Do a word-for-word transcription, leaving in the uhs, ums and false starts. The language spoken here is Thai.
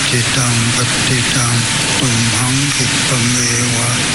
จิตังปฏิตังตุมหังคิปะเมวะ